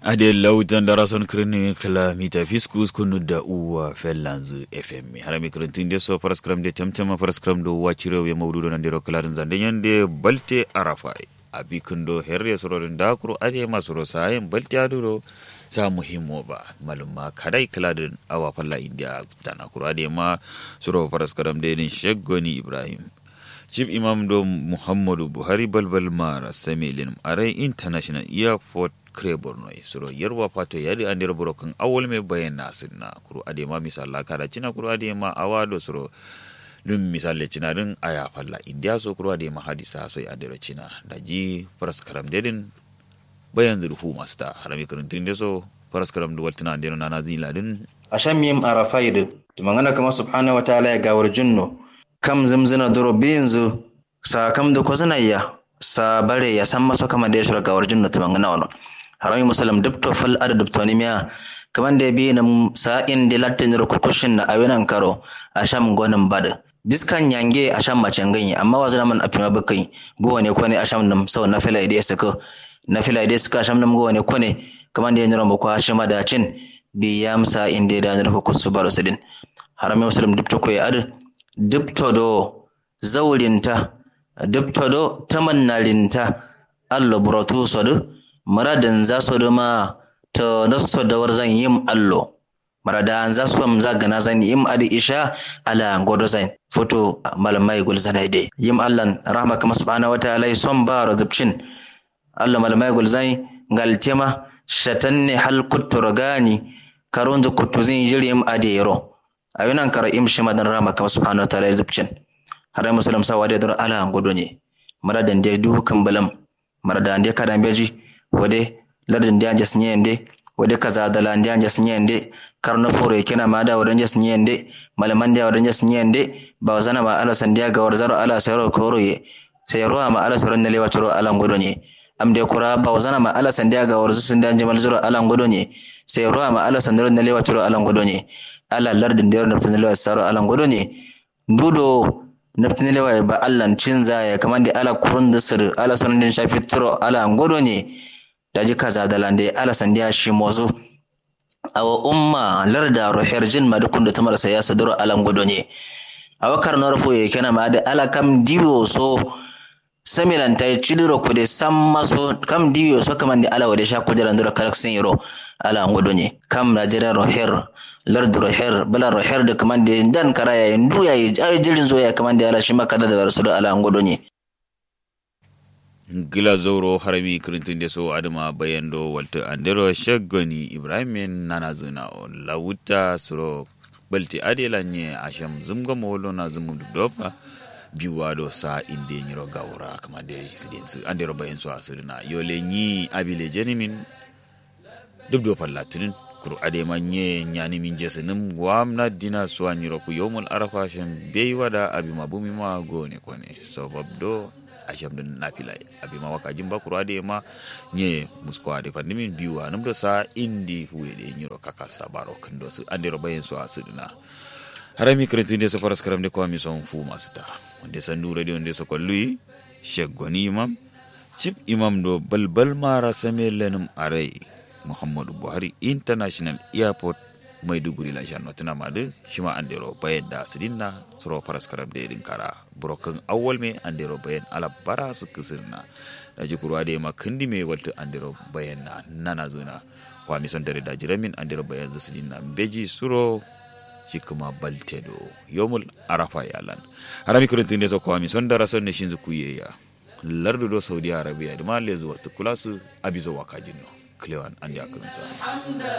ade lautan da rason kirni kala mita fiskus kunu da uwa fellanzu fm harami kirintin de so paraskram de tamtama paraskram do wachiro we mawdudo nan de ro kala zande yande balte arafai abi kundo herre sororin dakuru ade masoro sayen balte aduro sa muhimmo ba maluma kadai kaladin awa falla india tana kuru ade ma soro paraskram de din sheggoni ibrahim chief imam do muhammadu buhari balbal mara samilin arai international airport Kreborno suro yerwa pato yadi andiro brokan awol me bayana sinna kuru adema misalla kada cina kuru adema awado suro dum misalle cina din aya falla india so kuru adema hadisa so andiro cina daji paraskaram dedin bayan zurfu masta harami kuruntin deso paraskaram du waltina andiro nana ziladin asham mim arafaid tumangana kama subhanahu wa ta'ala ya gawar junno kam zamzina duro binzu sa kam da kozanayya sa bare ya san maso kama da shura gawar junno tumangana wono harami musallam dubto fal ada dubtoni miya kaman da bi nam sa'in de latin rukushin na awinan karo asham gonan bada biskan yange asham macen ganye amma wazana man afima bakai go ne ko ne asham nam sau na fila ide suka asham nam go ne ko ne kaman da yanro ko ashama da cin bi yamsa inde da rukusu baro sidin harami musallam dubto ko ya ada dubto do zawlinta dubto do tamannalinta Allah buratu sodu maradan za su dama ta nasu da warzan yim allo maradan za su am za gana zan yim adi isha ala godo zan foto malamai gul zanai dai yim allan rahma kama subhanahu wa ta'ala son ba razabcin Allah malamai gul zan galtema shatanne hal kuturgani karon zu kutuzin jirim adi yaro ayunan kara im shimadan rahma kama subhanahu wa ta'ala razabcin har muslim sawade dur ala godo ne maradan dai dukan balam maradan dai kadan beji wade ladin da jas nyende wade kaza dalan da jas nyende karno fore kena mada wadan jas nyende malaman da wadan jas nyende ba zana ma ala sandiya ga warzaro ala sayro koroye sayro ma ala sayro ne lewa turo ala ngodonye amde kura ba zana ma ala sandiya ga warzu sun da jamal zuro ala ngodonye sayro ma ala sandiro ne lewa turo ala ngodonye ala lardin da naftin lewa saro ala ngodonye ndudo naftin lewa ba allan cinza ya kamande ala kurun da sir ala sunan shafi turo ala ngodonye daji kaza da lande ala sandiya shi mozu awa umma larda roher jin madukun da tamar saya saduro alam godonye awa karno rafo ye kana ma da ala kam diwo so samilan tay chidiro ko de samma so kam diwo so kaman di ala wade sha ko jara ndura kalaksin yiro ala godonye kam najira roher lardu roher bala roher da kaman de dan karaya ndu ya jirin zo ya kaman de ala shi makada da rasul ala godonye gila zoro harami kirintun da so adama bayando walta andero shaggoni ibrahim nana zuna on lawuta suro balti adela nye asham zumga molo na zumu dopa biwa do sa inde nyiro gawra kama de sidin su andero bayan so asirina yole nyi abile jenimin dubdo pallatin kuru adema nye nyani min jesenum wamna dina so anyiro ku yomul arafa shem bewada abi mabumi ma gone kone so babdo asham din nafilai abi ma waka jimba kurade ma nye musko ade fandimin biwa num do sa indi fuede nyiro kaka sabaro kendo su andero bayen so asudina harami kretinde so faras karam de ko mi son fu masta onde sandu radio onde so kolluyi sheggoni imam chief imam do balbal mara samelenum arai muhammadu buhari international airport maiduguri la janno tana madu shima andero bayen da sidinna soro faras karam de din kara broken awol me andero bayen ala bara su kisirna da jikuru ade ma kindi me walto andero bayen na nana zuna kwa mi son dare da jiramin andero bayen zu sidinna beji suro shikuma baltedo yomul arafa yalan harami kurentin de so kwa mi son dara son ne shinzu kuyeya lardu do saudi arabia de ma lezu wastu kulasu abizo wakajino klewan andi akunsa